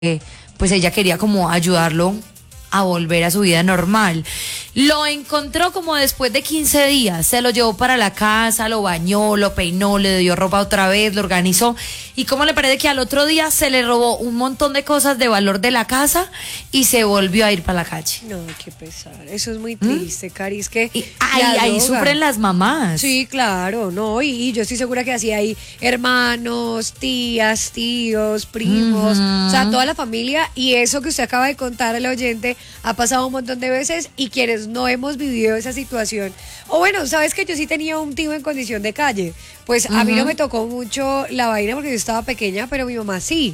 pues ella quería como ayudarlo a volver a su vida normal. Lo encontró como después de 15 días, se lo llevó para la casa, lo bañó, lo peinó, le dio ropa otra vez, lo organizó. ¿Y cómo le parece que al otro día se le robó un montón de cosas de valor de la casa y se volvió a ir para la calle? No, qué pesar. Eso es muy triste, Cari. Es que ahí sufren las mamás. Sí, claro, no. Y yo estoy segura que así hay hermanos, tías, tíos, primos, o sea, toda la familia. Y eso que usted acaba de contar al oyente ha pasado un montón de veces, y quienes no hemos vivido esa situación. O bueno, sabes que yo sí tenía un tío en condición de calle. Pues a mí no me tocó mucho la vaina porque yo estaba pequeña, pero mi mamá sí.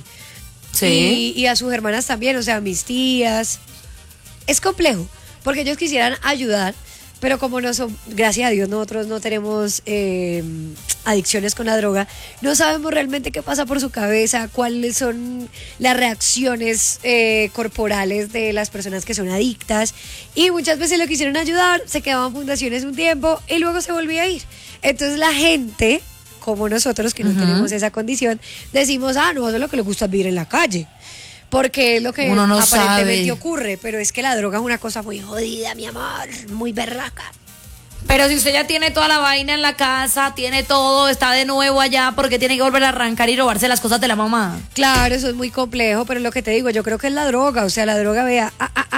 Sí. Y a sus hermanas también, o sea, a mis tías. Es complejo, porque ellos quisieran ayudar, pero como no son, gracias a Dios, nosotros no tenemos adicciones con la droga, no sabemos realmente qué pasa por su cabeza, cuáles son las reacciones corporales de las personas que son adictas, y muchas veces lo quisieron ayudar, se quedaban fundaciones un tiempo y luego se volvía a ir. Entonces la gente, como nosotros que no tenemos esa condición, decimos, no, eso es lo que le gusta, vivir en la calle. Porque es lo que uno no aparentemente sabe. ocurre, pero es que la droga es una cosa muy jodida, mi amor, muy berraca. Pero si usted ya tiene toda la vaina en la casa, tiene todo, está de nuevo allá, ¿por qué tiene que volver a arrancar y robarse las cosas de la mamá? Claro, eso es muy complejo, pero lo que te digo, yo creo que es la droga, o sea, la droga, vea,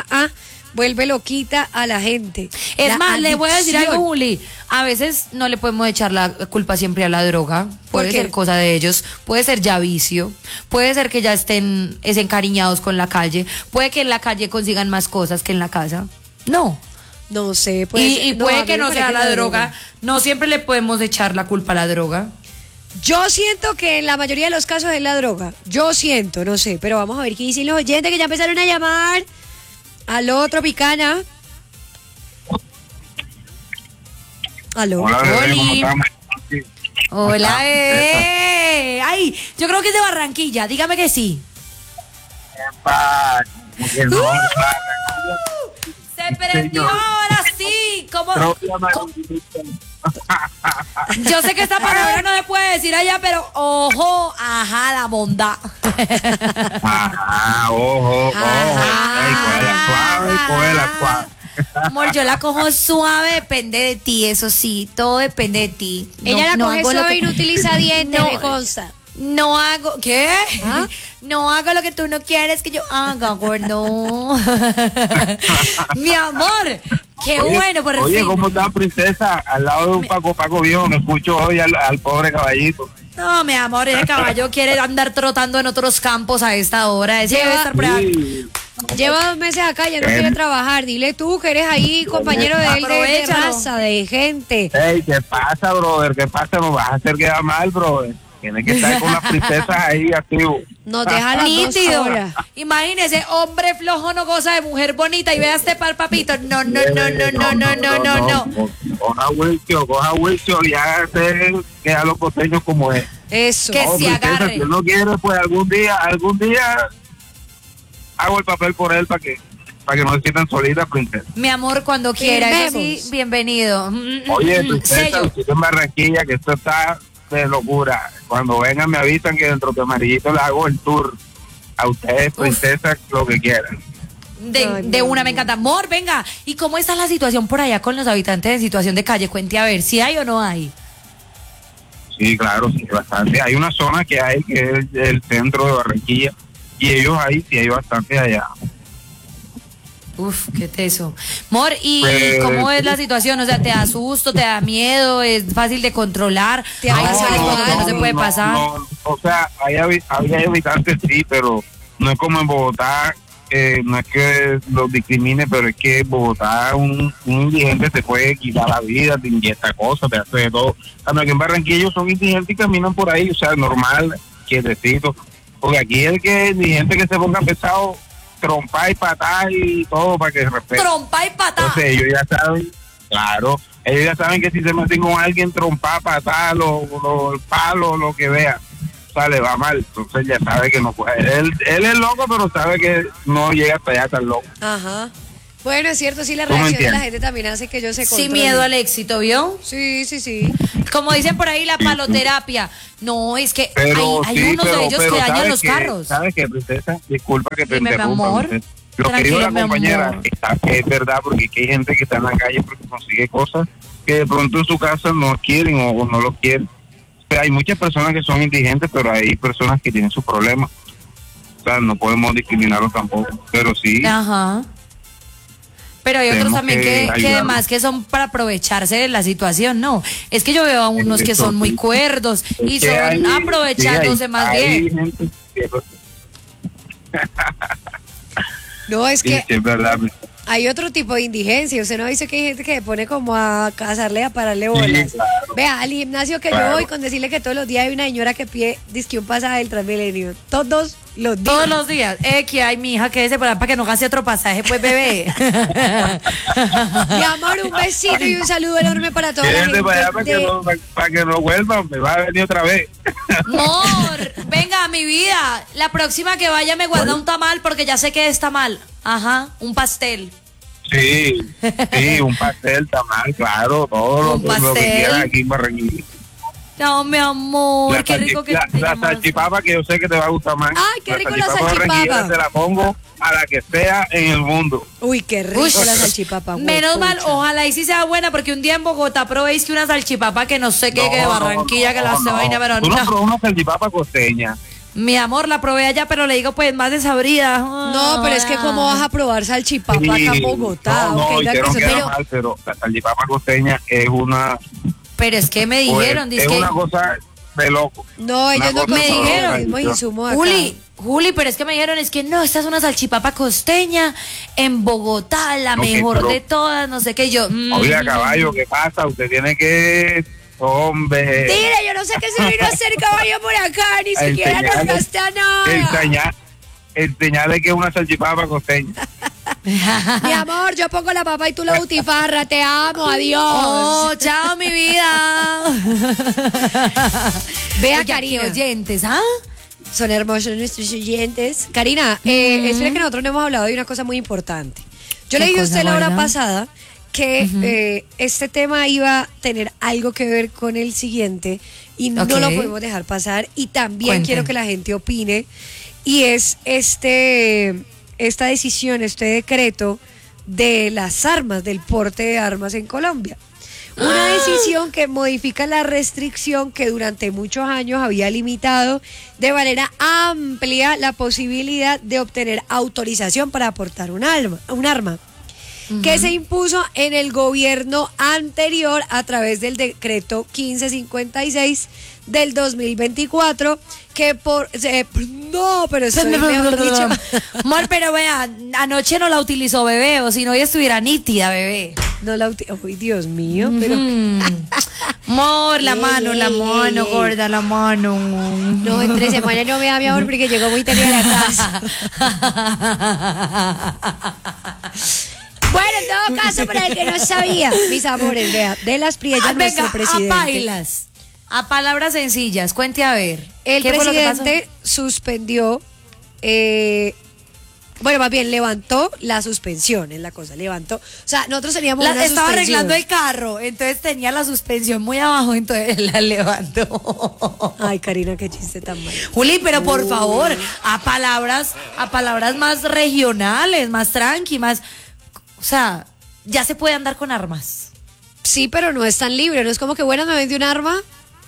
vuelve loquita a la gente. Es La más, le voy a decir algo, adicción. Juli. A veces no le podemos echar la culpa siempre a la droga. ¿Por Puede qué? ser cosa de ellos. Puede ser ya vicio. Puede ser que ya estén encariñados con la calle. Puede que en la calle consigan más cosas que en la casa. No. No sé, pues. Y puede que no sea la droga. No siempre le podemos echar la culpa a la droga. Yo siento que en la mayoría de los casos es la droga. Yo siento, no sé, pero vamos a ver qué dicen los oyentes que ya empezaron a llamar. Aló, Tropicana. Aló. Hola, bebé, ¿cómo Oli. estamos? Hola, Ay, yo creo que es de Barranquilla. Dígame que sí. Epa, como que no, Se prendió señor. ahora sí. ¿Cómo? propia Marinita. Yo sé que esta palabra no se puede decir allá, pero ojo, ajá, la bondad. Ajá, ojo. Ay, cógela suave, cógela suave. Amor, yo la cojo suave, depende de ti, eso sí, todo depende de ti. Ella la coge hago lo suave que- y no utiliza dientes, No. me consta. No hago, ¿qué? ¿Ah? No hago lo que tú no quieres que yo haga, gordo. Mi amor, qué bueno, por Oye, fin. ¿cómo está princesa? Al lado de un Paco viejo, me escucho hoy al pobre caballito. No, mi amor, ese caballo quiere andar trotando en otros campos a esta hora. Ese debe estar Sí. Lleva 2 meses acá, ya no quiere trabajar. Dile tú que eres ahí compañero de él, de Aprovechalo. raza, de gente. Ey, ¿qué pasa, brother? ¿Qué pasa? Nos vas a hacer quedar mal, brother. Tienes que estar con las princesas ahí activo. Nos deja las 2 nítido. horas. Imagínese, hombre flojo no goza de mujer bonita y vea este pal papito. No. Coja Wilson y hágase que a los costeños como es. Eso. Que No, se princesa, agarre. si él no quiere, pues algún día hago el papel por él para que no se sientan solitas, princesa. Mi amor, cuando quiera, eso sí, Firmemos. bienvenido. Oye, princesa, Sello. estoy en Barranquilla, que esto está de locura. Cuando vengan me avisan que dentro de Amarillito le hago el tour. A ustedes, princesa, lo que quieran. De una, me encanta. Amor, venga. ¿Y cómo está la situación por allá con los habitantes en situación de calle? Cuente a ver, si hay o no hay. Sí, claro, sí, bastante. Hay una zona que es el centro de Barranquilla, y ellos ahí sí hay bastante allá. Uf, qué teso. Amor, ¿y Pues, cómo es la situación? O sea, ¿te da susto, te da miedo, es fácil de controlar? Te ¿Hay avisa sales de cosas que no se puede pasar? no. O sea, había habitantes sí, pero no es como en Bogotá, no es que los discrimine, pero es que en Bogotá un indigente se puede quitar la vida, te inyecta cosas, te hace de todo. Aquí en Barranquilla ellos son indigentes y caminan por ahí, o sea, normal, quietecito. Porque aquí el indigente que se ponga pesado, trompa y patada y todo para que respete. Trompa y patada. Entonces ellos ya saben, claro, ellos ya saben que si se meten con alguien, trompa, patada, el palo, lo que vea, o sea, le va mal. Entonces ya sabe que no puede. Él es loco, pero sabe que no llega hasta allá tan loco. Ajá. Bueno, es cierto, sí, la ¿Tú me reacción de la entiendes? gente también hace que ellos se Sin controlen. miedo al éxito, ¿vio? Sí, sí, sí. Como dicen por ahí, la paloterapia. No, es que Pero hay sí, unos de ellos que dañan ¿sabes los qué? carros. ¿Sabes qué, princesa? Disculpa que te Dime, mi interrumpa. amor. Princesa. Lo que Tranquilo, dijo la mi compañera amor. es verdad, porque aquí hay gente que está en la calle porque consigue cosas que de pronto en su casa no quieren o no lo quieren. O sea, hay muchas personas que son indigentes, pero hay personas que tienen sus problemas. O sea, no podemos discriminarlos tampoco. Pero sí, Ajá. Pero hay otros Tenemos también que que ayudarlos. además que son para aprovecharse de la situación, no. Es que yo veo a unos que Eso son muy sí. cuerdos y es que son hay- aprovechándose sí, más hay bien. gente que- No, es sí, que sí, es verdad. hay otro tipo de indigencia. Usted no dice que hay gente que se pone como a cazarle, a pararle bolas. claro. Vea, al gimnasio que yo Claro. voy con decirle que todos los días hay una señora que pide disque un pasaje del Transmilenio. Todos los días. Todos los días. Que hay mi hija que es para que no gaste otro pasaje, pues bebé. Mi amor, un besito y un saludo enorme para toda la Quédate gente. para allá para que no vuelvan, me va a venir otra vez. Amor, venga, mi vida. La próxima que vaya me guarda un tamal porque ya sé que es tamal. Ajá, un pastel. Sí, sí, un pastel, tamal, claro, todo Un lo que pastel. quieras aquí en Barranquilla. No, mi amor, La qué rico que la tengamos- salchipapa que yo sé que te va a gustar más. Ay, qué rico la barranquillera salchipapa. te la pongo a la que sea en el mundo. Uy, qué rico Uy, la salchipapa. Menos mal, huepucha. ojalá y sí sea buena, porque un día en Bogotá probéis que una salchipapa que no sé qué, que de Barranquilla, que la hace vaina, pero Tú no no. probó una salchipapa costeña. Mi amor, la probé allá, pero le digo pues más desabrida. No, pero es que cómo vas a probar salchipapa acá en Bogotá. No, Ok, ya que dijeron se- que era pero- mal, pero la salchipapa costeña es una, Pero es que me pues, dijeron, es dizque, una cosa de loco. No, ellos Una no cosa me consiguen dijeron, el mismo insumo acá. Juli, pero es que me dijeron, es que no, esta es una salchipapa costeña en Bogotá, la Ok, mejor pero- de todas, no sé qué, yo. Oiga, caballo, ¿qué pasa? Usted tiene que... Hombre... Mira, yo no sé qué se vino a hacer caballo por acá, ni siquiera nos gasta nada. Enseñarle que es una salchipapa costeña. Mi amor, yo pongo la papa y tú la butifarra, te amo, adiós. Oh, chao, mi vida. Vea, Oiga, Karina. qué oyentes, ¿ah? Son hermosos nuestros oyentes. Karina, espera que nosotros no hemos hablado de una cosa muy importante. Yo ¿Qué le dije a cosa, usted la hora Guarda? pasada que este tema iba a tener algo que ver con el siguiente y no Ok. lo podemos dejar pasar. Y también Cuente. quiero que la gente opine. Y es esta decisión, este decreto de las armas, del porte de armas en Colombia. Una decisión que modifica la restricción que durante muchos años había limitado de manera amplia la posibilidad de obtener autorización para aportar un arma, que se impuso en el gobierno anterior a través del decreto 1556 del 2024, que no, pero eso es mejor dicho. Amor, pero vea, anoche no la utilizó bebé, o si no, ella estuviera nítida, bebé. No la uy, Dios mío, pero Amor, la mano, Ey. gorda, la mano. no, entre semana no me da mi amor porque llegó muy tarde a la casa. Bueno, en todo caso, para el que no sabía, mis amores, vea, de las Priellas, nuestro Venga, a presidente. bailas. A palabras sencillas, cuente a ver. El ¿Qué fue lo que pasó? presidente suspendió, bueno, más bien levantó la suspensión, es la cosa, levantó. O sea, nosotros teníamos una Estaba suspensión. arreglando el carro, entonces tenía la suspensión muy abajo, entonces la levantó. Ay, Karina, qué chiste tan malo. Juli, pero por favor, a palabras más regionales, más tranqui, más, o sea, ya se puede andar con armas. Sí, pero no es tan libre, no es como que, bueno, me vende un arma.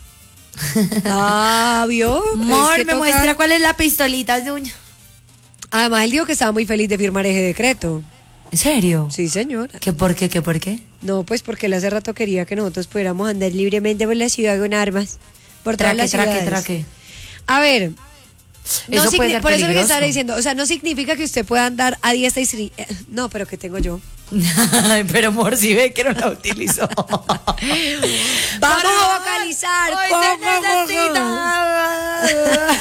Ah, ¿vio? Amor, Es que me toca- muestra cuál es la pistolita de uña. Además, él dijo que estaba muy feliz de firmar ese decreto. ¿En serio? Sí, señora. ¿Qué por qué? ¿Qué por qué? No, pues porque él hace rato quería que nosotros pudiéramos andar libremente por la ciudad con armas. Por todas las ciudades. Traque. A ver, no Eso puede ser por eso que peligroso. estaba diciendo, o sea, no significa que usted pueda andar a diestra y siniestra. No, pero que tengo yo. Ay, pero amor, si ve que no la utilizó. Vamos a vocalizar. Hoy se necesita.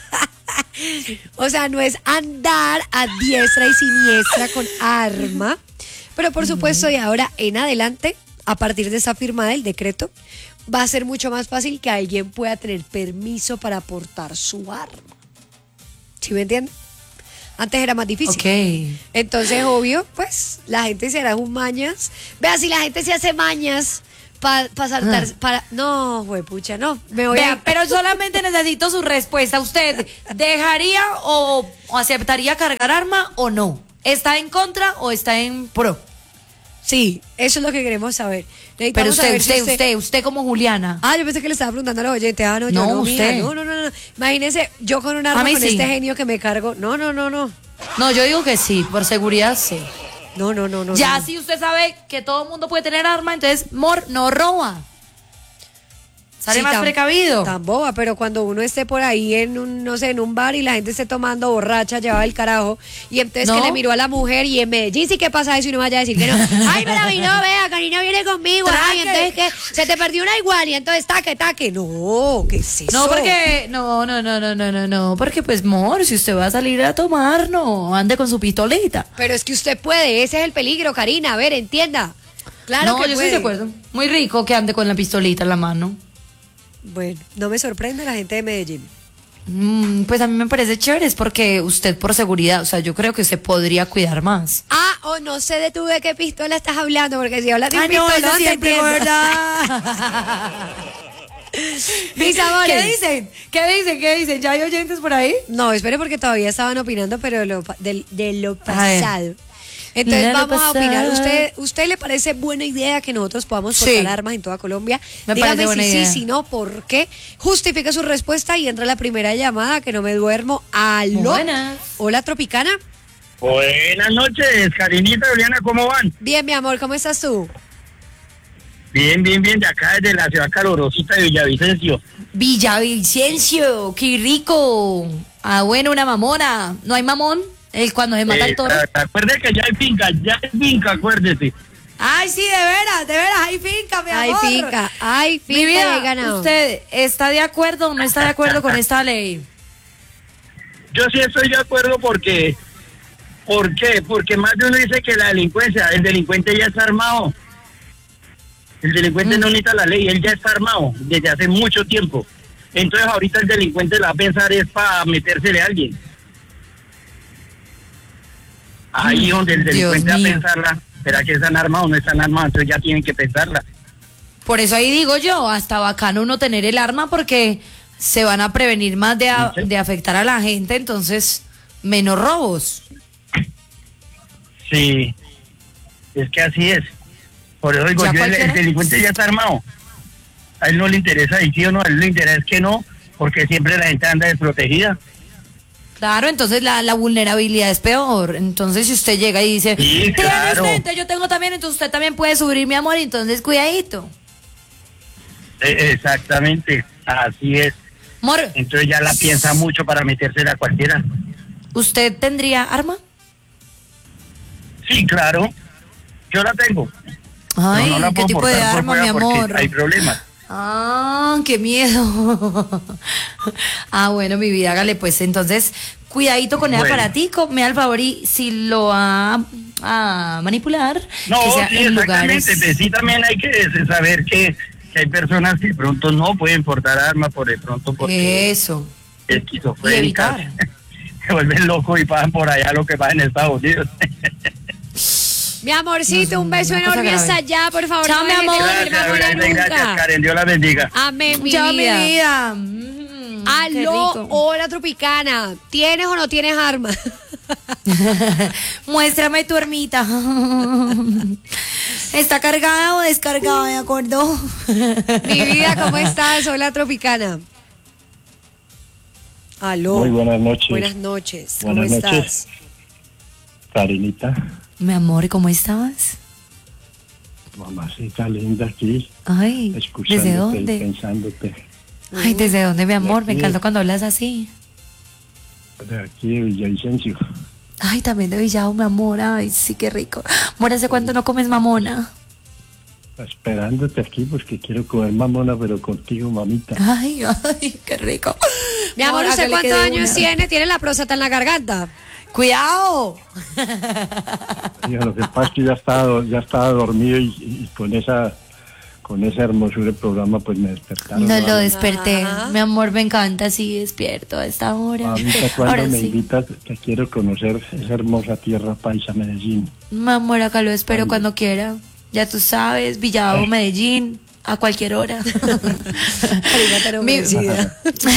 O sea, no es andar a diestra y siniestra con arma. Pero por supuesto, de ahora en adelante, a partir de esa firma del decreto, va a ser mucho más fácil que alguien pueda tener permiso para portar su arma. ¿Sí me entienden? Antes era más difícil. Ok. Entonces, obvio, pues la gente se hará un mañas. Vea, si la gente se hace mañas para saltar, no, pucha, no, me voy Vea, a... pero solamente necesito su respuesta. ¿Usted dejaría o aceptaría cargar arma o no? ¿Está en contra o está en pro? Sí, eso es lo que queremos saber. Pero Necesitamos saber si usted como Juliana. Ah, yo pensé que le estaba preguntando a la oyente. Ah, no, yo No, no, mija, usted. no. Imagínese, yo con un arma A mí con sí. este genio que me cargo. No. No, yo digo que sí, por seguridad sí. No. Ya no. si usted sabe que todo el mundo puede tener arma, entonces, no roba. Sale Sí, más tan- precavido. Tan boba, pero cuando uno esté por ahí en un, no sé, en un bar y la gente esté tomando borracha, llevaba el carajo, y entonces ¿No? que le miró a la mujer y en Medellín sí que pasa eso y no vaya a decir que no. Ay, pero a mí no, vea, Karina viene conmigo. Ay, Traque. entonces que se te perdió una igual y entonces taque. No, ¿qué es eso? No, porque, no, porque pues, mor, si usted va a salir a tomar, no, ande con su pistolita. Pero es que usted puede, ese es el peligro, Karina, a ver, entienda. Claro no, que yo puede. estoy de acuerdo. Muy rico que ande con la pistolita en la mano. Bueno, no me sorprende la gente de Medellín. Pues a mí me parece chévere, es porque usted por seguridad, o sea, yo creo que usted podría cuidar más. Ah, o no sé de tú de qué pistola estás hablando, porque si hablas de un Ay, no, pistolón, eso te siempre, entiendo. ¿verdad? Mis amores. ¿Qué dicen? ¿Ya hay oyentes por ahí? No, espere porque todavía estaban opinando, pero de lo A ver. pasado. Entonces De lo vamos a opinar. pasado. ¿Usted le parece buena idea que nosotros podamos Sí. portar armas en toda Colombia? Me Dígame parece buena si idea. sí, si no, ¿por qué? Justifique su respuesta y entra la primera llamada, que no me duermo. Aló. Buenas. Hola, Tropicana. Buenas noches, Karinita, Juliana, ¿cómo van? Bien, mi amor, ¿cómo estás tú? Bien, de acá desde la ciudad calorosita de Villavicencio. Villavicencio, qué rico. Ah, bueno, una mamona. ¿No hay mamón? Cuando se mata el toro. Acuérdese que ya hay finca, acuérdese. Ay, sí, de veras, hay finca, mi Hay amor. finca Mi vida, de ganado. ¿usted está de acuerdo o no está de acuerdo con esta ley? Yo sí estoy de acuerdo porque... ¿Por qué? Porque más de uno dice que la delincuencia, el delincuente ya está armado. El delincuente no necesita la ley, él ya está armado desde hace mucho tiempo. Entonces ahorita el delincuente la va a pensar es para metérsele a alguien. Ahí donde el Dios delincuente va a mío. pensarla, ¿será que están armados o no están armados? Entonces ya tienen que pensarla. Por eso ahí digo yo, hasta bacano uno tener el arma porque se van a prevenir más de afectar a la gente, entonces menos robos. Sí, es que así es. Por eso digo, ¿Ya yo, el cualquiera? delincuente ya está armado. A él no le interesa y sí o no, a él le interesa que no, porque siempre la gente anda desprotegida. Claro, entonces la vulnerabilidad es peor. Entonces si usted llega y dice, Sí, claro. ¿tienes gente? Yo tengo también, entonces usted también puede subir, mi amor, entonces cuidadito. Exactamente, así es. Amor, Entonces ya la piensa mucho para metérsela a cualquiera. ¿usted tendría arma? Sí, claro, yo la tengo. Ay, No la ¿qué puedo tipo de portar por arma, fuera mi porque amor? hay problemas. Ah, qué miedo. Ah, bueno, mi vida, hágale pues. Entonces, cuidadito con el Bueno. aparatico. Me da el favor y si lo va a manipular, No, que sea sí, en exactamente. lugares. Pues sí, también hay que saber que hay personas que de pronto no pueden portar armas por de pronto porque Eso. esquizofrénicas. Y evitar. Se vuelven locos y pasan por allá lo que pasa en Estados Unidos. Mi amorcito, un beso una cosa enorme grave. hasta allá, por favor. Chao, no mi dejes de amor. comer Gracias, mamona Julián, gracias, nunca. Karen. Dios la bendiga. Amén, mi Chao, mi vida. vida. Qué Aló, rico. hola, Tropicana. ¿Tienes o no tienes arma? Muéstrame tu ermita. ¿Está cargada o descargada, de acuerdo? Mi vida, ¿cómo estás? Hola, Tropicana. Aló. Muy buenas noches. Buenas noches. ¿Cómo Buenas estás? noches. Karinita, Mi amor, ¿cómo estabas? mamacita linda aquí, Ay, escuchándote ¿desde y dónde? pensándote. Ay, ¿desde dónde, mi amor? Me aquí. encanta cuando hablas así. De aquí de Villavicencio. Ay, también de Villao, mi amor. Ay, sí, qué rico. Amor, ¿hace cuánto no comes mamona? Esperándote aquí porque quiero comer mamona, pero contigo, mamita. Ay, qué rico. Mi amor, ¿usted hágale que cuántos de años una. tiene? ¿Tiene la próstata en la garganta? ¡Cuidado! Digo, lo que pasa es que ya estaba dormido y con con esa hermosura del programa, pues me despertaron. No lo nuevamente. desperté. Ajá. Mi amor, me encanta así despierto a esta hora. Ahorita cuando Ahora me sí. invitas, te quiero conocer esa hermosa tierra paisa, Medellín. Mi amor, acá lo espero Ay. cuando quiera. Ya tú sabes, Villavo, Medellín, a cualquier hora. Arigato, Mi- ofrecida.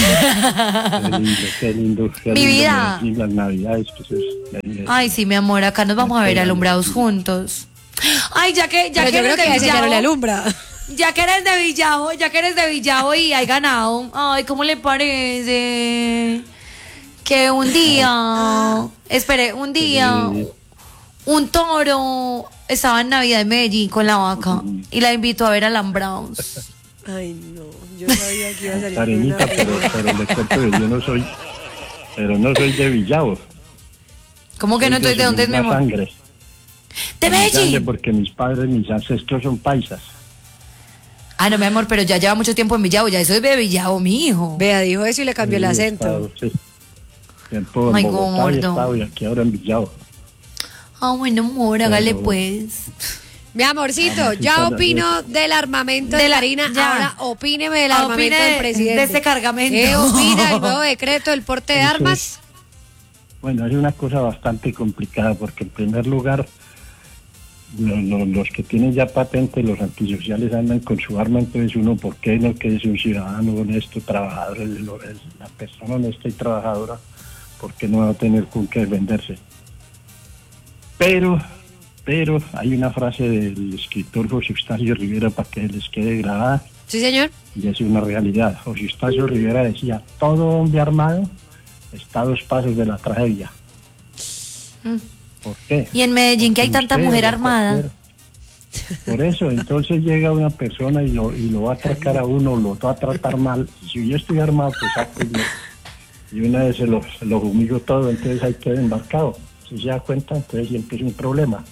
Qué lindo, qué Mi lindo vida. Medellín, las navidades, pues es, Ay, sí, mi amor, acá nos vamos a ver alumbrados juntos. Ay, ya que Pero yo creo eres que a de ese ya no le Villavo, alumbra. ya que eres de Villavo y hay ganado. Ay, ¿cómo le parece? Que un día, espere, un día, Sí. un toro estaba en Navidad en Medellín con la vaca y la invitó a ver alambrados. Ay, no. Yo sabía que iba a salir con Karenita, una pero le cuento que yo no soy de Villavo. ¿Cómo que no estoy de dónde es mi segunda amor? sangre. De Medellín. Porque mis padres, mis ancestros son paisas. Ah, no, mi amor, pero ya lleva mucho tiempo en Villavo, ya eso es de Villavo, mi hijo. Vea, dijo eso y le cambió el Sí, he acento. estado, sí. Tiempo en Ay, Bogotá he gordo. estado y aquí ahora en Villavo. Ah, bueno, amor, hágale Pero- pues. Mi amorcito, Amorcito, ya la- opino del armamento de De la- Karina. ya. Ahora opíneme del armamento Opine del presidente. de este cargamento. ¿Qué opina del nuevo decreto del porte de Eso armas? Bueno, es una cosa bastante complicada porque en primer lugar los que tienen ya patente, los antisociales andan con su arma, entonces uno, ¿por qué no que es un ciudadano honesto, trabajador, la persona honesta y trabajadora, ¿por qué no va a tener con qué defenderse? Pero hay una frase del escritor José Eustacio Rivera para que les quede grabada, Sí, señor. y es una realidad. José Eustacio Rivera decía, todo hombre armado está a 2 pasos de la tragedia. ¿Por qué? Y en Medellín, que hay tanta Usted, mujer o armada. cualquiera. Por eso, entonces llega una persona y lo va a atracar a uno, lo va a tratar mal. Si yo estoy armado, pues saco y una vez se lo humillo todo, entonces ahí queda embarcado. Si se da cuenta, entonces siempre es un problema.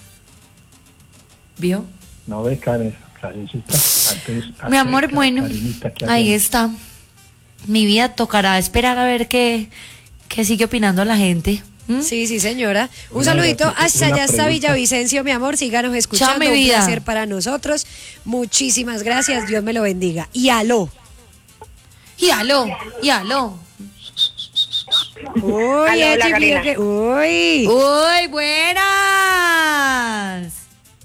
¿Vio? ¿No ve, Karencita? Mi amor, bueno, ahí está. Mi vida tocará esperar a ver qué sigue opinando la gente. ¿Mm? Sí, sí, señora. Un Una- saludito una hasta allá, hasta pregunta. Villavicencio, mi amor. Síganos escuchando. Chao, mi Un vida. placer para nosotros. Muchísimas gracias. Dios me lo bendiga. Y aló. Y aló, y aló. Uy, Aló, Echi, la Karina. mira que- uy. ¡Uy, buenas!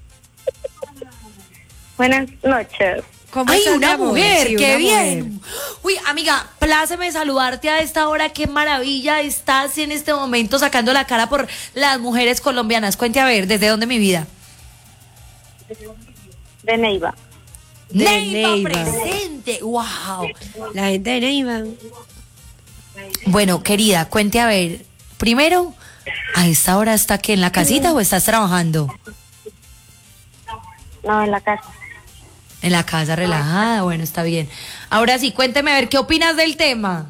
Buenas noches. ¿Cómo ¡Ay, estás, mi una amor? mujer! Sí, ¡Qué una bien! mujer. Uy, amiga, pláceme saludarte a esta hora. ¡Qué maravilla estás en este momento sacando la cara por las mujeres colombianas! Cuente a ver, ¿desde dónde mi vida? De Neiva. De Neiva Neiva. presente. ¡Wow! La gente de Neiva. Bueno, querida, cuente a ver. Primero, ¿a esta hora está que en la casita o estás trabajando? No, en la casa. En la casa, relajada. Bueno, está bien. Ahora sí, cuénteme a ver, ¿qué opinas del tema?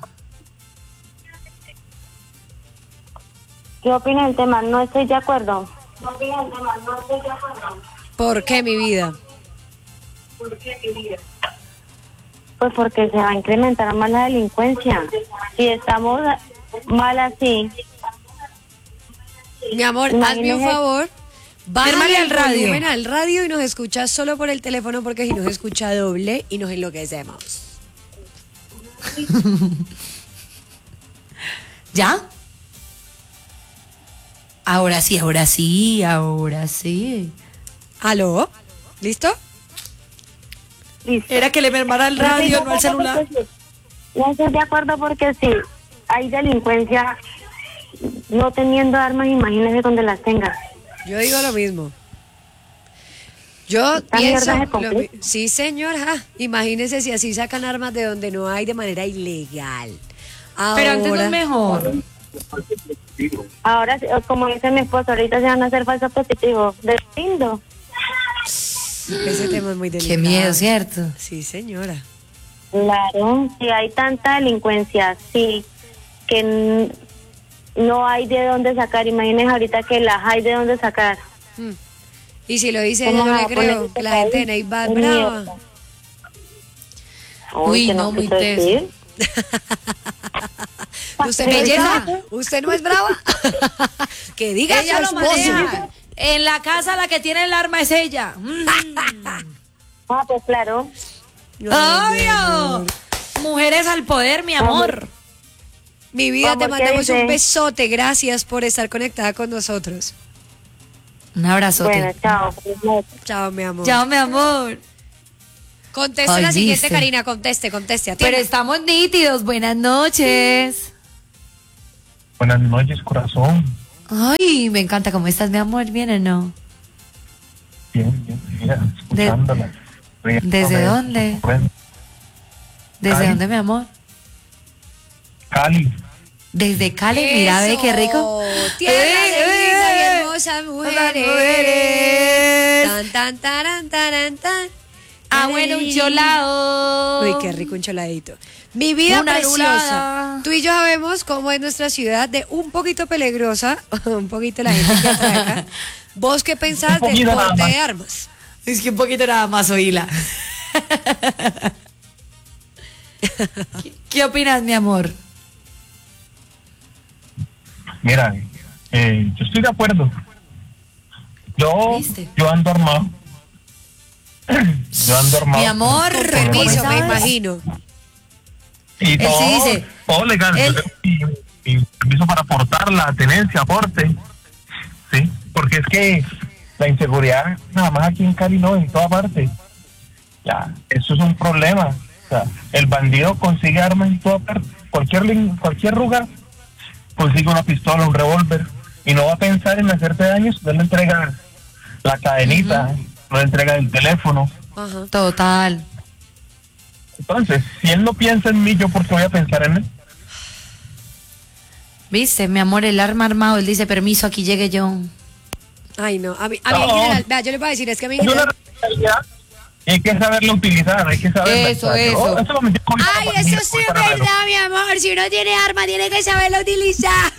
¿Qué opina del tema? No estoy de acuerdo. ¿Por qué, mi vida? Pues porque se va a incrementar más la delincuencia. Si estamos mal así, Mi amor, hazme un Imagínese- favor. Bájale Fírmale al al radio. volumen al radio y nos escuchas solo por el teléfono porque si nos escucha doble y nos enloquecemos. ¿Ya? Ahora sí, ahora sí, ahora sí. ¿Aló? ¿Listo? listo. Era que le mermara el radio, no el celular. No estoy de acuerdo porque si hay delincuencia no teniendo armas, imagínese donde las tenga. Yo digo lo mismo. Yo Esta pienso... mierda se complica. Sí, señor. Imagínese si así sacan armas de donde no hay de manera ilegal. Pero antes no Ahora- es mejor. Ahora, como dice mi esposo, ahorita se van a hacer falsos positivos. De lindo. Ese tema es muy delicado. Qué miedo, ¿cierto? Sí, señora. Claro, si hay tanta delincuencia, sí, que no hay de dónde sacar. Imagínense ahorita que las hay de dónde sacar. Y si lo dice ¿Cómo ella, va yo a le poner creo. este La gente de país? Neiva es Es brava. mierda. Uy, que no, muy quiso teso. decir. ¿Usted Pero belleza? ya- ¿Usted no es brava? Que diga Ella su lo esposo. maneja. En la casa la que tiene el arma es ella. Ah, pues claro. Ay, mi ¡Obvio! amor. Mujeres al poder, mi amor. Mi vida, te Amor, ¿qué mandamos dice? un besote. Gracias por estar conectada con nosotros. Un abrazote. Bueno, chao. Feliz noche. Chao, mi amor. Chao, mi amor. Conteste Ay, la siguiente, viste. Karina. Conteste. Pero Atienda. estamos nítidos. Buenas noches. Buenas noches, corazón. Ay, me encanta. ¿Cómo estás, mi amor? ¿Bien o no? Bien, mira, escuchándola. ¿Desde dónde? ¿Desde Cali. dónde, mi amor? Cali. Desde Cali. Mira, ve qué rico. Tierra de lindas y ¡Eh! hermosas Mujeres. mujeres. Tan, tan, taran, taran, tan. Ah, bueno, un cholao. Uy, qué rico un choladito. Mi vida Una preciosa. lulada. Tú y yo sabemos cómo es nuestra ciudad de un poquito peligrosa, un poquito la gente que atraca. ¿Vos qué pensás Un del poquito nada porte más. de armas? Es que un poquito nada más, oíla. ¿Qué opinas, mi amor? Mira, yo estoy de acuerdo. ¿Viste? Yo ando armado. Yo ando armado. Mi amor, Con Por permiso, lo me ¿sabes? imagino. Y Él todo, sí dice, todo legal. él- Yo tengo mi permiso para aportar la tenencia, aporte. Sí, porque es que la inseguridad, nada más aquí en Cali, no, en toda parte. Ya, eso es un problema. O sea, el bandido consigue armas en toda parte. Cualquier lugar consigue una pistola, un revólver. Y no va a pensar en hacerte daños, no le entrega la cadenita, no le entrega el teléfono. Ajá. Total. Entonces, si él no piensa en mí, ¿yo por qué voy a pensar en él? ¿Viste, mi amor? El arma armado. Él dice, permiso, aquí llegue yo. Ay, no. A mí en No. general, vea, yo le voy a decir, es que a mí en Es una general. realidad y hay que saberla utilizar, hay que saberla. Eso, o sea, eso. eso lo metí con Ay, la eso familia, sí voy es para reloj. verdad, mi amor. Si uno tiene arma, tiene que saberlo utilizar.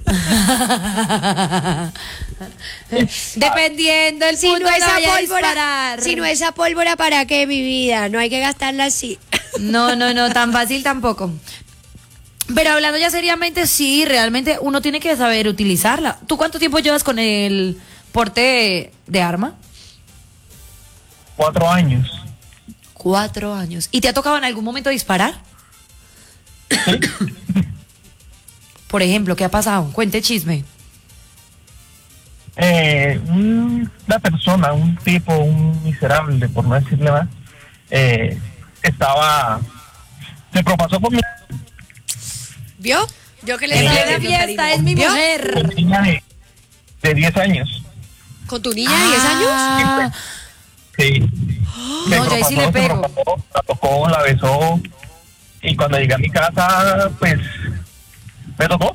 Dependiendo el Si punto no que es a vaya a pólvora, disparar. si no es a pólvora, ¿para qué, mi vida? No hay que gastarla así. No, tan fácil tampoco. Pero hablando ya seriamente, sí, realmente uno tiene que saber utilizarla. ¿Tú cuánto tiempo llevas con el porte de arma? 4 años. 4 años. ¿Y te ha tocado en algún momento disparar? Por ejemplo, ¿qué ha pasado? Cuente chisme. Una persona, un tipo, un miserable, por no decirle más, se propasó con mi ¿Vio? Yo que le En estaba plena diciendo, fiesta, Karina. es mi ¿Vio? mujer. niña de 10 años. ¿Con tu niña de 10 años? Ah, Sí. No, yo ahí sí le pego. La tocó, la besó. Y cuando llegué a mi casa, pues, me tocó.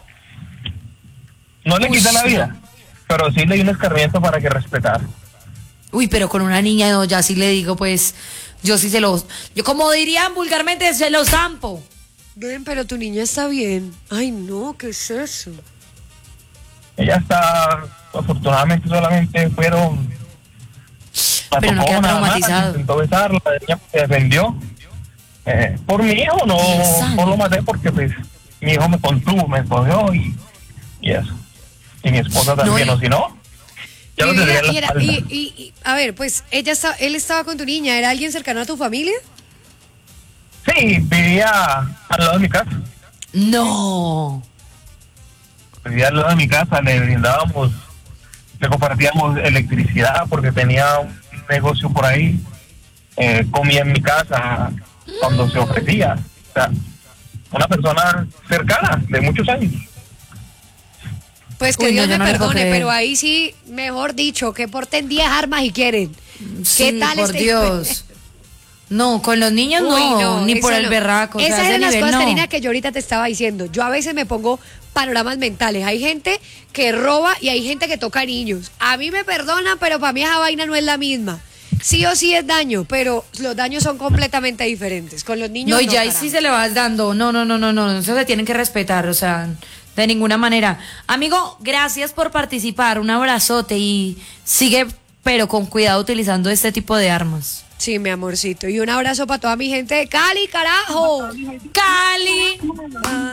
No le quité la vida, pero sí le di un escarmiento para que respetara. Uy, pero con una niña no, ya sí le digo, pues, yo sí se los... Yo como dirían vulgarmente, se los zampo. Ven, pero tu niña está bien. Ay, no, ¿qué es eso? Ella está, afortunadamente solamente fueron... la Pero no tocó queda nada más, traumatizado. intentó besarla, ella se defendió. Por mi hijo no lo maté porque pues mi hijo me contuvo, me escogió y eso. Y mi esposa también, No, o si no, ya lo Mi tendría vida, en la espalda. a ver, pues él estaba con tu niña. ¿Era alguien cercano a tu familia? Sí, vivía al lado de mi casa. No. Vivía al lado de mi casa, le compartíamos electricidad porque tenía un negocio por ahí. Comía en mi casa cuando se ofrecía. O sea, una persona cercana de muchos años. Pues que Uy, no, Dios yo me no le puedo perdone, creer. pero ahí sí, mejor dicho, que porten 10 armas y quieren. Sí, ¿Qué tal por este- Dios. No, con los niños Uy, no, ni eso por el no. berraco. o sea, Esas ese eran las nivel cosas, no. Karina, que yo ahorita te estaba diciendo. Yo a veces me pongo panoramas mentales. Hay gente que roba y hay gente que toca niños. A mí me perdonan, pero para mí esa vaina no es la misma. Sí o sí es daño, pero los daños son completamente diferentes. Con los niños No, y ya ahí carajo. sí se le vas dando. No, eso se tienen que respetar, o sea, de ninguna manera. Amigo, gracias por participar, un abrazote y sigue, pero con cuidado utilizando este tipo de armas. Sí, mi amorcito. Y un abrazo para toda mi gente de Cali, carajo. Cali.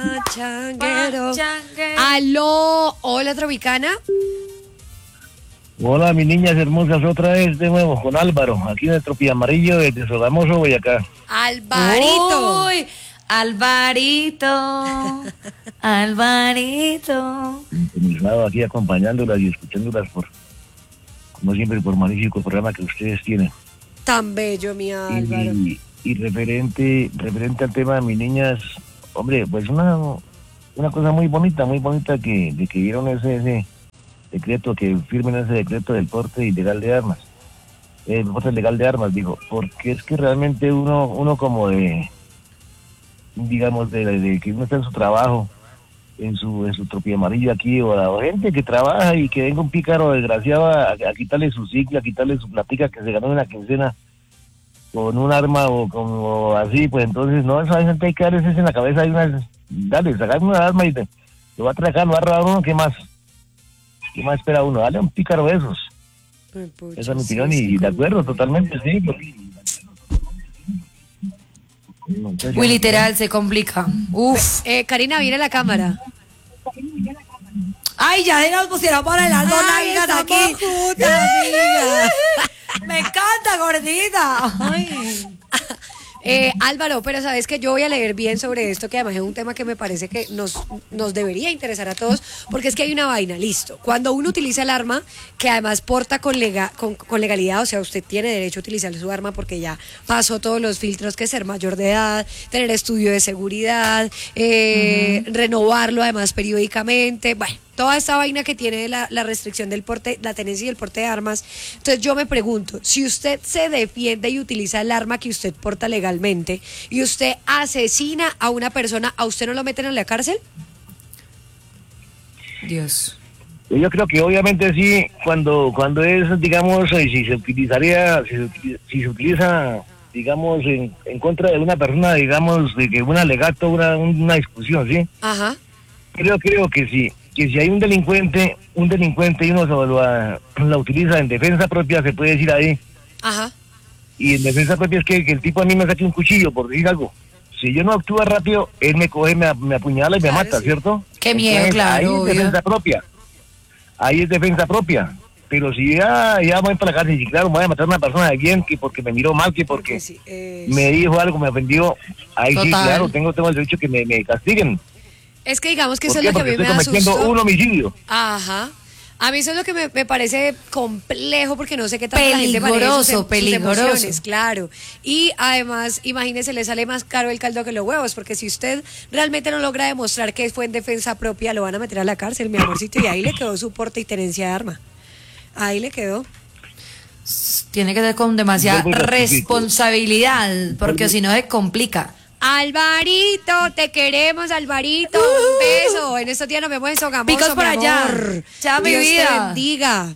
Pachanguero. Pachanguero. Aló. Hola, Tropicana. Hola, mis niñas hermosas, otra vez de nuevo con Álvaro, aquí en el Tropiamarillo desde Sogamoso, Boyacá. Alvarito. Uy, Alvarito, Alvarito. Estado aquí acompañándolas y escuchándolas como siempre, por magnífico programa que ustedes tienen. Tan bello, mi Álvaro. Y referente al tema de mis niñas, hombre, pues una cosa muy bonita de que dieron ese decreto, que firmen ese decreto del porte ilegal de armas. El porte legal de armas, digo, porque es que realmente uno como digamos, de que uno está en su trabajo, en su Tropiamarillo aquí, o gente que trabaja y que venga un pícaro desgraciado a quitarle su ciclo, a quitarle su platica que se ganó en la quincena con un arma o como así, pues entonces no, esa gente hay que darles en la cabeza, dale, sacar una arma y lo va a atracar, lo va a robar uno, ¿qué más espera uno? Dale a un pícaro de esos. Esa es mi opinión y de acuerdo totalmente, sí. Muy literal, se complica. Uf. Karina, viene la cámara. Ay, ya nos pusieron por el alto Ay, nalgas estamos aquí. juntas, amiga. Me encanta, gordita. Ay. Álvaro, pero sabes que yo voy a leer bien sobre esto, que además es un tema que me parece que nos debería interesar a todos, porque es que hay una vaina, listo. Cuando uno utiliza el arma, que además porta con legalidad, o sea, usted tiene derecho a utilizar su arma porque ya pasó todos los filtros, que ser mayor de edad, tener estudio de seguridad, renovarlo además periódicamente, bueno, toda esta vaina que tiene la restricción del porte, la tenencia y el porte de armas. Entonces yo me pregunto, si usted se defiende y utiliza el arma que usted porta legalmente y usted asesina a una persona, ¿a usted no lo meten en la cárcel? Dios. Yo creo que obviamente sí, cuando es, digamos, si se utiliza, digamos, en contra de una persona, digamos, de que un alegato, una discusión, ¿sí? Ajá. Creo que sí. Que si hay un delincuente y uno la utiliza en defensa propia, se puede decir ahí. Ajá. Y en defensa propia es que el tipo a mí me saque un cuchillo, por decir algo. Si yo no actúo rápido, él me coge, me apuñala y me mata, sí. ¿cierto? Qué miedo, entonces, claro, ahí es obvio. defensa propia. Ahí es defensa propia. Pero si ya voy para la cárcel y claro, me voy a matar a una persona de bien, que porque me miró mal, que porque sí, me dijo algo, me ofendió, ahí sí, Total. claro, tengo el derecho que me castiguen. Es que digamos que ¿Por eso es qué? lo que a mí Porque me da estoy cometiendo susto. un homicidio. Ajá. A mí eso es lo que me parece complejo, porque no sé qué tanto la gente maneja sus Peligroso. emociones, claro. Y además, imagínese, le sale más caro el caldo que los huevos, porque si usted realmente no logra demostrar que fue en defensa propia, lo van a meter a la cárcel, mi amorcito, y ahí le quedó su porte y tenencia de arma. Ahí le quedó. Tiene que ser con demasiada Vuelvo y rectifico. responsabilidad, porque si no se complica. Alvarito, te queremos, Alvarito. Un beso. En estos días nos vemos en Sogamoso, Picos por mi allá. amor. Chao, mi Dios vida. te bendiga.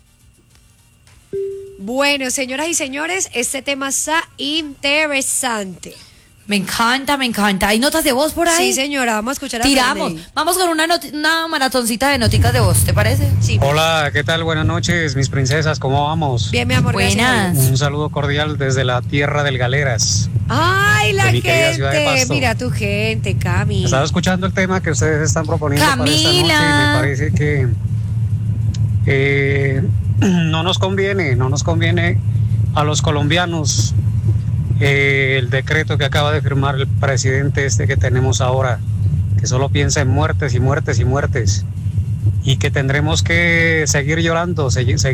Bueno, señoras y señores, este tema está interesante. Me encanta, me encanta. ¿Hay notas de voz por ahí? Sí, señora, vamos a escuchar a Tiramos. Ferney. Vamos con una maratoncita de noticas de voz, ¿te parece? Sí. Hola, ¿qué tal? Buenas noches, mis princesas, ¿cómo vamos? Bien, mi amor. gracias a Buenas. Dios. Un saludo cordial desde la tierra del Galeras. Ay, la De mi querida ciudad de gente. Pasto. Mira tu gente, Cami. Estaba escuchando el tema que ustedes están proponiendo para esta noche y Camila. me parece que no nos conviene a los colombianos el decreto que acaba de firmar el presidente que tenemos ahora, que solo piensa en muertes y muertes y muertes, y que tendremos que seguir llorando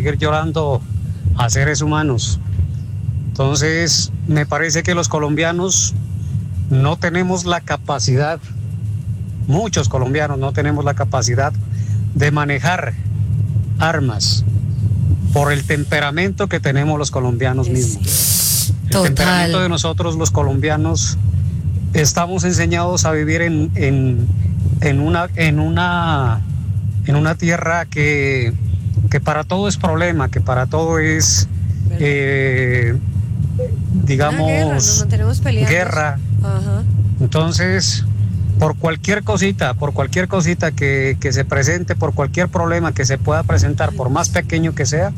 a seres humanos. Entonces, me parece que los colombianos no tenemos la capacidad, muchos colombianos no tenemos la capacidad de manejar armas por el temperamento que tenemos los colombianos mismos. El Total. temperamento de nosotros los colombianos estamos enseñados a vivir en una tierra que para todo es problema, que para todo es digamos Una guerra, nos mantenemos peleando. guerra. Ajá. Entonces, por cualquier cosita que se presente, por cualquier problema que se pueda presentar, por más pequeño que sea,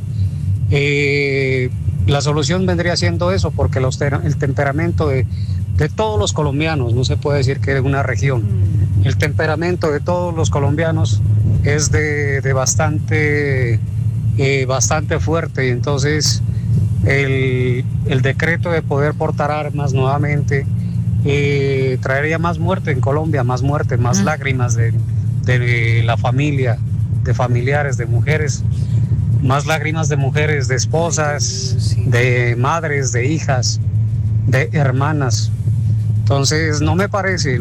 la solución vendría siendo eso, porque el temperamento de todos los colombianos, no se puede decir que de una región, el temperamento de todos los colombianos es de bastante bastante fuerte, y entonces el decreto de poder portar armas nuevamente traería más muerte en Colombia, más muerte, más lágrimas de la familia, de familiares, de mujeres, más lágrimas de mujeres, de esposas, de madres, de hijas, de hermanas. Entonces no me parece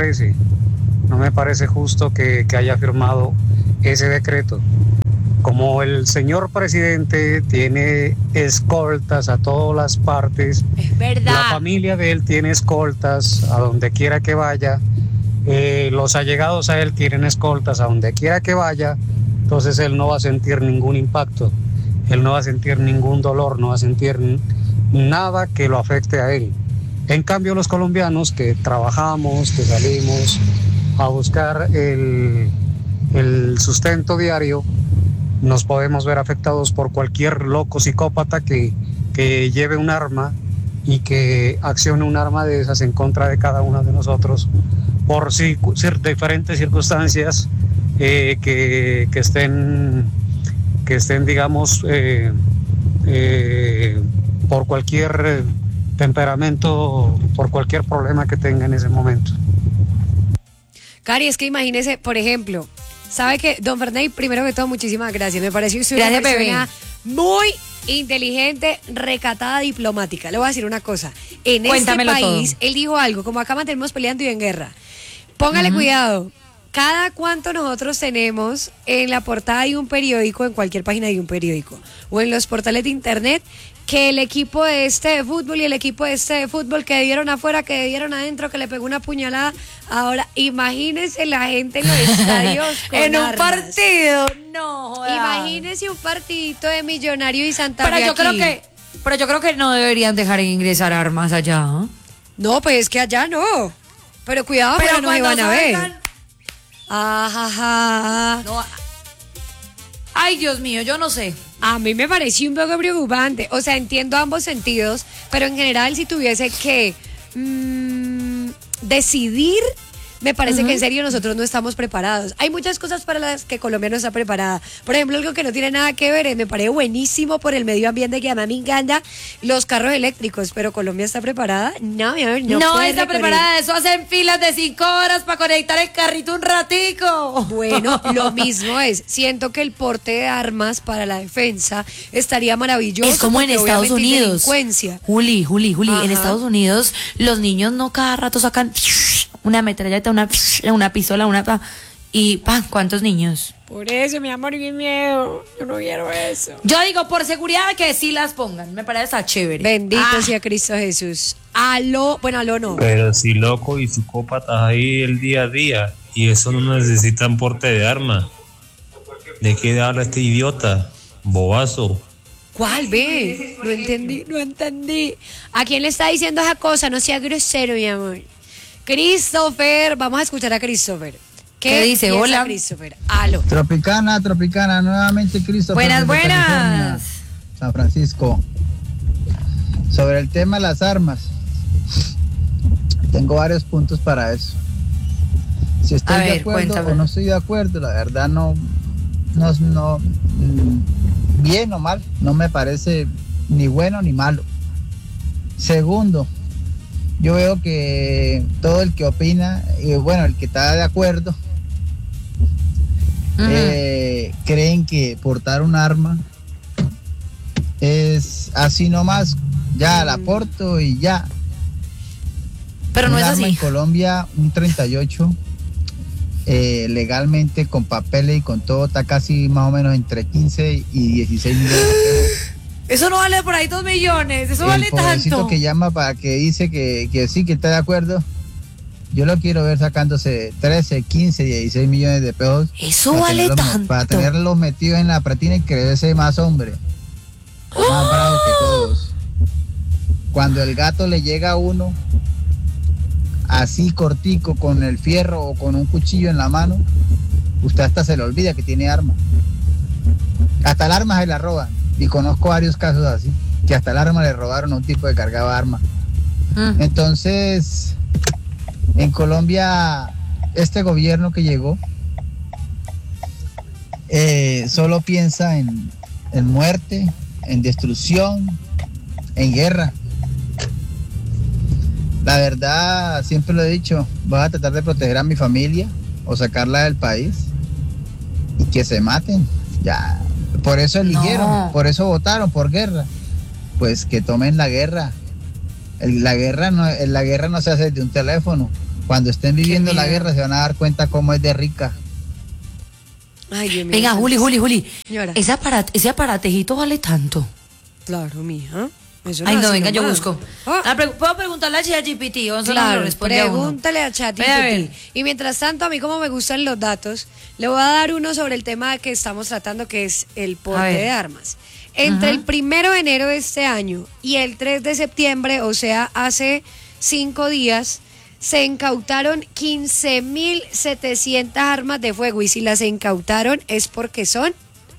justo que haya firmado ese decreto. Como el señor presidente tiene escoltas a todas las partes, Es verdad. la familia de él tiene escoltas a donde quiera que vaya, los allegados a él tienen escoltas a donde quiera que vaya, entonces él no va a sentir ningún impacto, él no va a sentir ningún dolor, no va a sentir nada que lo afecte a él. En cambio, los colombianos que trabajamos, que salimos a buscar el sustento diario, nos podemos ver afectados por cualquier loco psicópata que lleve un arma y que accione un arma de esas en contra de cada uno de nosotros por diferentes circunstancias que estén, digamos, por cualquier temperamento, por cualquier problema que tenga en ese momento. Cari, es que imagínese, por ejemplo, sabe que don Ferney, primero que todo, muchísimas gracias. Me pareció usted una persona muy inteligente, recatada, diplomática. Le voy a decir una cosa. En Cuéntamelo este país, todo. él dijo algo, como acá mantenemos peleando y en guerra. Póngale cuidado. Cada cuánto nosotros tenemos en la portada de un periódico, en cualquier página de un periódico, o en los portales de internet, que el equipo de este de fútbol y el equipo de este de fútbol que dieron afuera, que dieron adentro, que le pegó una puñalada. Ahora, imagínense la gente en los estadios con En un armas. partido, no joda. Imagínense un partidito de Millonario y Santa Pero Fe yo aquí. creo que no deberían dejar ingresar armas allá, ¿eh? No, pues es que allá no. Pero cuidado, pero no me van a ver. salgan- Ajá. No. Ay, Dios mío, yo no sé. A mí me pareció un poco preocupante. O sea, entiendo ambos sentidos, pero en general si tuviese que decidir, me parece que en serio nosotros no estamos preparados. Hay muchas cosas para las que Colombia no está preparada. Por ejemplo, algo que no tiene nada que ver, me parece buenísimo por el medio ambiente, que a mí me encanta los carros eléctricos, pero Colombia está preparada. No, mi amor, No puede está recorrer. preparada, eso hacen filas de 5 horas para conectar el carrito un ratico. Bueno, lo mismo es. Siento que el porte de armas para la defensa estaría maravilloso. Es como en porque Estados obviamente hay Unidos. delincuencia. Juli, Ajá. en Estados Unidos los niños no cada rato sacan una metralleta, una pistola, y ¿cuántos niños? Por eso, mi amor, qué miedo. Yo no quiero eso. Yo digo, por seguridad, que sí las pongan. Me parece está chévere. Bendito sea Cristo Jesús. Aló no. Pero si loco y psicópatas ahí el día a día, y eso no necesitan porte de arma. ¿De qué habla este idiota? Bobazo. ¿Cuál, ve? No entendí. ¿A quién le está diciendo esa cosa? No sea grosero, mi amor. Christopher, vamos a escuchar a Christopher. ¿Qué dice? piensa Hola. Christopher. Aló. Tropicana, nuevamente Cristo. Buenas. San Francisco. Sobre el tema de las armas, tengo varios puntos para eso. Si estoy A de ver, acuerdo cuéntame. o no estoy de acuerdo, la verdad no, bien o mal, no me parece ni bueno ni malo. Segundo, yo veo que todo el que opina, bueno, el que está de acuerdo, creen que portar un arma es así nomás, ya la porto y ya. Pero no Un es arma así. en Colombia, un 38, legalmente con papeles y con todo, está casi más o menos entre 15 y 16 millones de pesos. Eso no vale por ahí 2 millones. Eso vale El pobrecito tanto. que llama para que dice que sí, que está de acuerdo, yo lo quiero ver sacándose 13, 15, 16 millones de pesos. Eso para vale tenerlos- tanto. Para tenerlos metidos en la pratina y creerse más hombre. Más bravo que todos. Cuando el gato le llega a uno, así cortico, con el fierro o con un cuchillo en la mano, usted hasta se le olvida que tiene arma. Hasta el arma se la roban. Y conozco varios casos así, que hasta el arma le robaron a un tipo que cargaba arma. Entonces, en Colombia, este gobierno que llegó solo piensa en muerte, en destrucción, en guerra. La verdad, siempre lo he dicho, voy a tratar de proteger a mi familia o sacarla del país y que se maten. Ya, por eso eligieron, por eso votaron, por guerra. Pues que tomen la guerra. La guerra no se hace de un teléfono. Cuando estén viviendo la guerra se van a dar cuenta cómo es de rica. Ay, Dios mío. Venga, Juli. Señora. Ese aparatejito vale tanto. Claro, mija. Eso Ay, no, así venga, yo nomás. busco. Ah. ¿Puedo preguntarle a ChatGPT? ¿O solo Claro, lo responde a uno? pregúntale a Ve a ver. ChatGPT. Y mientras tanto, a mí como me gustan los datos, le voy a dar uno sobre el tema que estamos tratando, que es el A porte ver. de armas. Entre el 1 de enero de este año y el 3 de septiembre, o sea, hace 5 días, se incautaron 15.700 armas de fuego. Y si las incautaron es porque son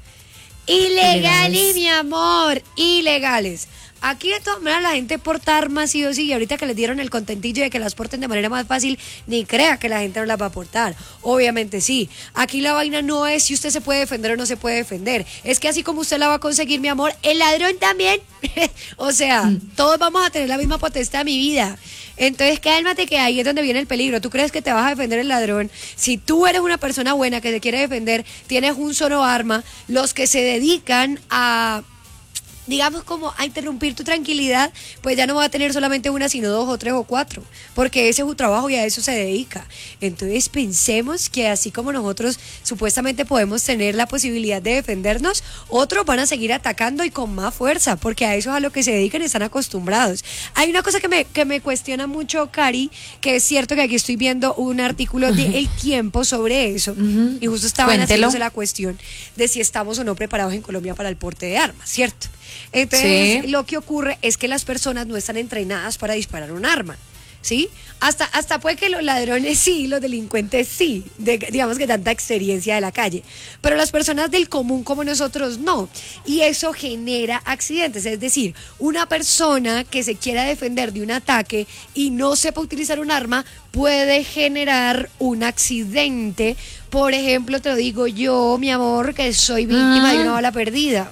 ilegales, mi amor, ilegales. Aquí de todas maneras la gente porta armas sí o sí, y ahorita que les dieron el contentillo de que las porten de manera más fácil, ni crea que la gente no las va a portar. Obviamente sí. Aquí la vaina no es si usted se puede defender o no se puede defender. Es que así como usted la va a conseguir, mi amor, el ladrón también. O sea, todos vamos a tener la misma potestad, mi vida. Entonces cálmate, que ahí es donde viene el peligro. ¿Tú crees que te vas a defender el ladrón? Si tú eres una persona buena que se quiere defender, tienes un solo arma. Los que se dedican a, digamos, como a interrumpir tu tranquilidad, pues ya no va a tener solamente una, sino 2 o 3 o 4, porque ese es su trabajo y a eso se dedica. Entonces pensemos que así como nosotros supuestamente podemos tener la posibilidad de defendernos, otros van a seguir atacando y con más fuerza, porque a eso es a lo que se dedican y están acostumbrados. Hay una cosa que me cuestiona mucho, Cari, que es cierto que aquí estoy viendo un artículo de El Tiempo sobre eso, y justo estaban Cuéntelo. haciéndose la cuestión de si estamos o no preparados en Colombia para el porte de armas, ¿cierto? Entonces, Sí. lo que ocurre es que las personas no están entrenadas para disparar un arma, ¿sí? Hasta puede que los ladrones sí, los delincuentes sí, digamos que tanta experiencia de la calle, pero las personas del común como nosotros no, y eso genera accidentes. Es decir, una persona que se quiera defender de un ataque y no sepa utilizar un arma puede generar un accidente. Por ejemplo, te lo digo yo, mi amor, que soy víctima de una bala perdida.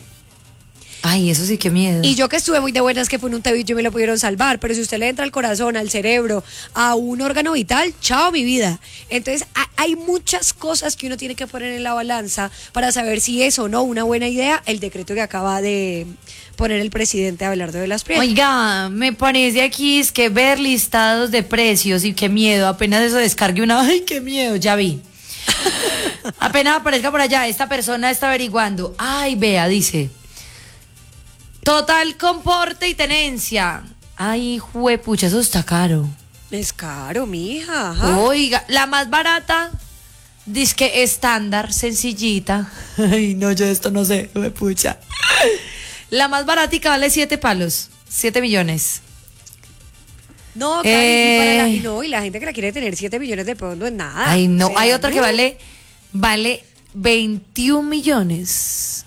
Ay, eso sí, qué miedo. Y yo que estuve muy de buenas que fue en un tebillo y me lo pudieron salvar, pero si usted le entra al corazón, al cerebro, a un órgano vital, chao mi vida. Entonces hay muchas cosas que uno tiene que poner en la balanza para saber si es o no una buena idea el decreto que acaba de poner el presidente Abelardo de las Prieto. Oiga, me parece aquí es que ver listados de precios y qué miedo, apenas eso descargue una, ay, qué miedo, ya vi. Apenas aparezca por allá, esta persona está averiguando, ay, vea, dice, total comporte y tenencia. Ay, juepucha, eso está caro. Es caro, mija. Ajá. Oiga, la más barata, disque estándar, sencillita. Ay, no, yo esto no sé, juepucha. La más baratica vale 7 palos, 7 millones. No, Cari, y la gente que la quiere tener 7 millones de pesos no es nada. Ay, no, O sea, hay otra que no. vale 21 millones.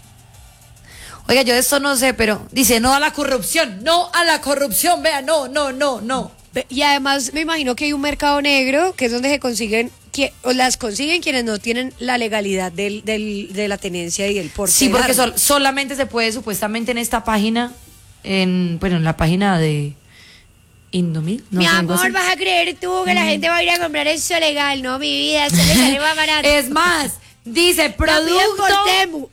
Oiga, yo de esto no sé, pero dice no a la corrupción, vea, no. Y además me imagino que hay un mercado negro que es donde se consiguen, o las consiguen quienes no tienen la legalidad de la tenencia y del porte. Sí, del porque arma. solamente se puede supuestamente en esta página, en la página de Indomil. No Mi sé, algo amor, así. vas a creer tú que la gente va a ir a comprar eso legal, no, mi vida, eso le sale más barato. Es más, dice Lo piden producto por Temu.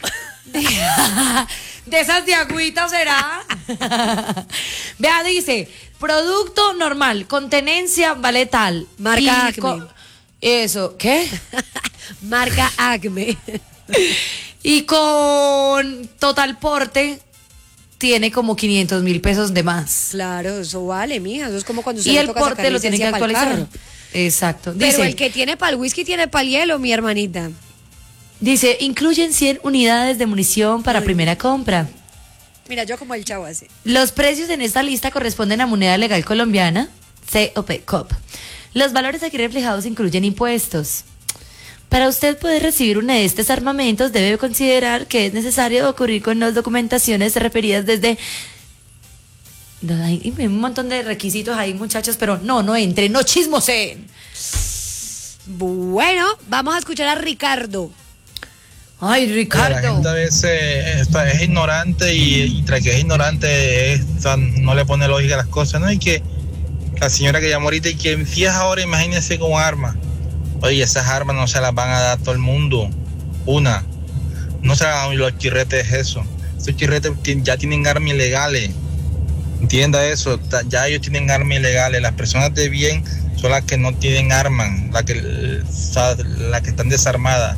de esas de agüita será. Vea, dice producto normal, con tenencia vale tal. Marca Y Acme. Eso, ¿qué? Marca Acme. Y con total porte tiene como 500,000 pesos de más. Claro, eso vale, mija. Eso es como cuando Y le el toca porte sacar lo tiene que licencia pa'l actualizar. carro. Exacto. Pero Dice, el que tiene para el whisky tiene para el hielo, mi hermanita. dice, incluyen 100 unidades de munición para primera compra. Mira, yo como el chavo así. Los precios en esta lista corresponden a moneda legal colombiana, COP. Los valores aquí reflejados incluyen impuestos. Para usted poder recibir uno de estos armamentos, debe considerar que es necesario ocurrir con las documentaciones referidas desde... No, hay un montón de requisitos ahí, muchachos, pero no entren, no chismosen. Bueno, vamos a escuchar a Ricardo. Ay, La Ricardo. gente a veces es ignorante y tras que es ignorante no le pone lógica a las cosas, ¿no? Y que la señora que llamó ahorita y que si es ahora, imagínense con armas. Oye, esas armas no se las van a dar a todo el mundo. No se las dan los chirretes eso. Esos chirretes ya tienen armas ilegales. Entienda eso, ya ellos tienen armas ilegales. Las personas de bien son las que no tienen armas, las que están desarmadas.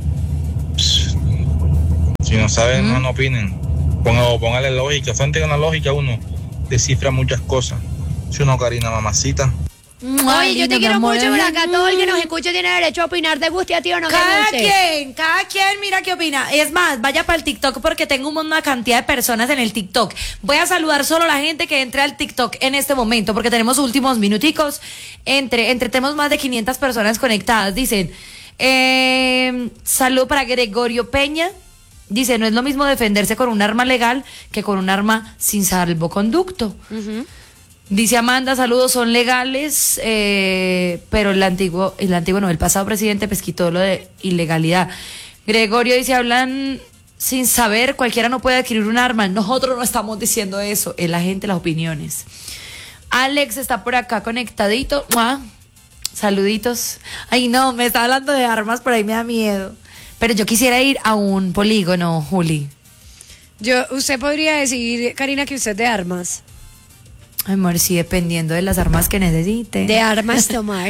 Si no saben, no opinen. Póngale lógica. Frente a una lógica uno descifra muchas cosas. Si uno, Karina, mamacita. Oye, yo te quiero mucho, pero acá todo el que nos escucha tiene derecho a opinar, te guste a ti o no te guste. Cada quien mira qué opina. Es más, vaya para el TikTok porque tengo una cantidad de personas en el TikTok. Voy a saludar solo a la gente que entre al TikTok en este momento porque tenemos últimos minuticos. Tenemos más de 500 personas conectadas. Dicen, saludo para Gregorio Peña. Dice, no es lo mismo defenderse con un arma legal que con un arma sin salvoconducto. Dice Amanda, saludos, son legales, pero el pasado presidente pues quitó lo de ilegalidad. Gregorio dice, hablan sin saber, cualquiera no puede adquirir un arma. Nosotros no estamos diciendo eso, es la gente, las opiniones. Alex está por acá conectadito. Saluditos. Ay, no, me está hablando de armas, por ahí me da miedo. Pero yo quisiera ir a un polígono, Juli. Usted podría decir, Karina, que usted es de armas. Ay, amor, sí, dependiendo de las armas que necesite. De armas tomar.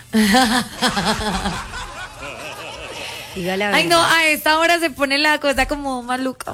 Ay, no, a esta hora se pone la cosa como maluca.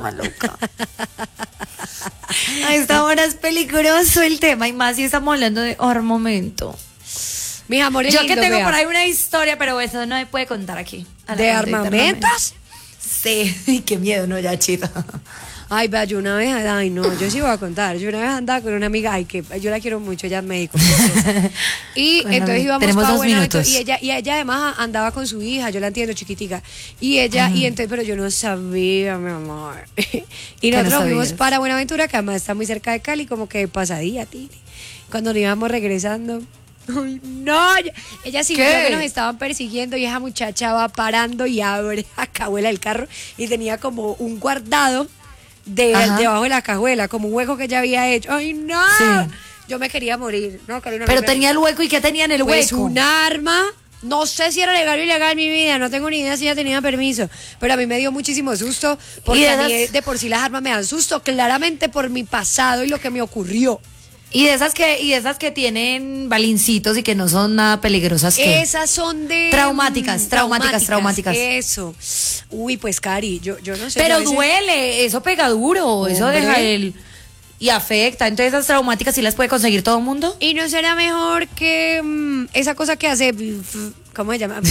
A esta hora es peligroso el tema, y más si estamos hablando de armamento. Mis amores, yo que tengo por ahí una historia, pero eso no me puede contar aquí. ¿De armamentos? Sí, qué miedo, no, ya chita. Ay, vea, yo una vez, yo sí voy a contar. Yo una vez andaba con una amiga, que yo la quiero mucho, ella es médico. Y bueno, entonces íbamos para Buenaventura, y ella además andaba con su hija, yo la entiendo, chiquitica. Y ella, pero yo no sabía, mi amor. Y nosotros fuimos para Buenaventura, que además está muy cerca de Cali, como que pasadía, Tini. Cuando nos íbamos regresando, ay, no, ella sí vio que nos estaban persiguiendo y esa muchacha va parando y abre la cajuela del carro y tenía como un guardado debajo de la cajuela, como un hueco que ella había hecho. ¡Ay, no! Sí. Yo me quería morir. No, Carolina, pero tenía el hueco, ¿y qué tenía en el pues hueco? Un arma. No sé si era legal o ilegal, mi vida, no tengo ni idea si ella tenía permiso, pero a mí me dio muchísimo susto, porque a mí de por sí las armas me dan susto, claramente por mi pasado y lo que me ocurrió. Y de esas que tienen balincitos y que no son nada peligrosas. Esas son de traumáticas. Eso. Uy, pues Cari, yo no sé. Pero duele, eso pega duro, hombre. Eso deja y afecta. Entonces esas traumáticas sí las puede conseguir todo el mundo. ¿Y no será mejor que esa cosa que hace, ¿cómo se llama?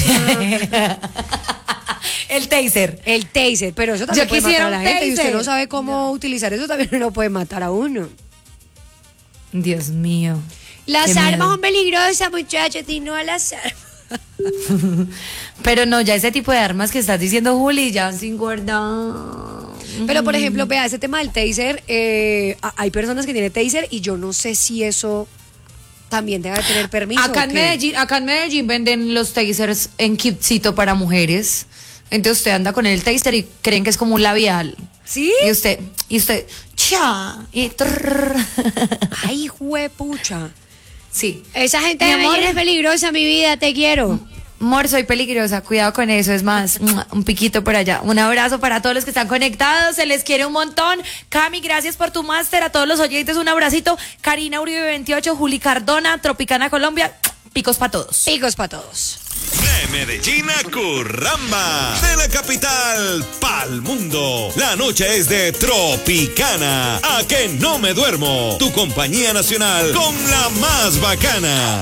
El taser. El taser, pero eso también puede matar a la gente. Y usted no sabe cómo utilizar eso, también lo puede matar a uno. Dios mío. Las armas son peligrosas, muchachos, y no a las armas. Pero no, ya ese tipo de armas que estás diciendo, Juli, ya sin guardar. Pero por ejemplo, vea, ese tema del taser, hay personas que tienen taser y yo no sé si eso también debe tener permiso. Acá en Medellín venden los tasers en kitcito para mujeres. Entonces usted anda con el taser y creen que es como un labial. ¿Sí? Y usted, cha, y trrr. Ay, juepucha. Sí. Esa gente de Medellín es peligrosa, mi vida, te quiero. Amor, soy peligrosa, cuidado con eso, es más, un piquito por allá. Un abrazo para todos los que están conectados, se les quiere un montón. Cami, gracias por tu máster, a todos los oyentes un abracito. Karina Uribe 28, Juli Cardona, Tropicana Colombia, picos para todos. Picos para todos. De Medellín a Curramba, de la capital pa'l mundo. La noche es de Tropicana. A que no me duermo. Tu compañía nacional con la más bacana.